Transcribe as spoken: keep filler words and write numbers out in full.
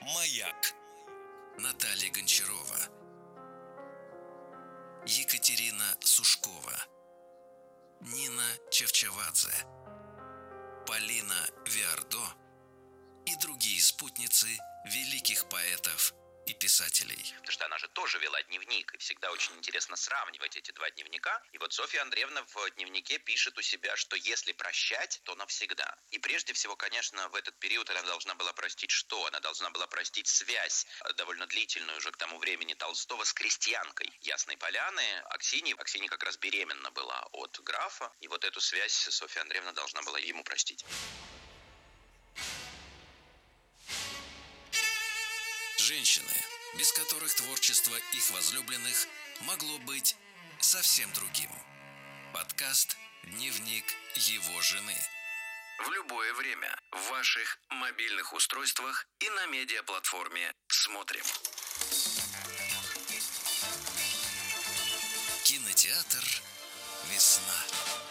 Маяк. Наталья Гончарова, Екатерина Сушкова, Нина Чавчавадзе, Полина Виардо и другие спутницы великих поэтов и писателей. Потому что она же тоже вела дневник, и всегда очень интересно сравнивать эти два дневника. И вот Софья Андреевна в дневнике пишет у себя, что если прощать, то навсегда. И прежде всего, конечно, в этот период она должна была простить что? Она должна была простить связь, довольно длительную уже к тому времени, Толстого с крестьянкой Ясной Поляны, Аксиньей. Аксинья как раз беременна была от графа, и вот эту связь Софья Андреевна должна была ему простить. Женщины, без которых творчество их возлюбленных могло быть совсем другим. Подкаст «Дневник его жены». В любое время в ваших мобильных устройствах и на медиаплатформе «Смотрим». Кинотеатр «Весна».